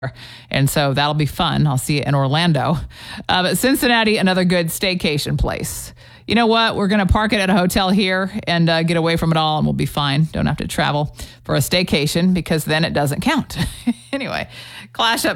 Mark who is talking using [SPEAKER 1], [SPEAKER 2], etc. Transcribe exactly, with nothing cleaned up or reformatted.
[SPEAKER 1] And so that'll be fun. I'll see you in Orlando. Uh, but Cincinnati, another good staycation place. You know what? We're going to park it at a hotel here and uh, get away from it all, and we'll be fine. Don't have to travel for a staycation because then it doesn't count. Anyway, Clash Up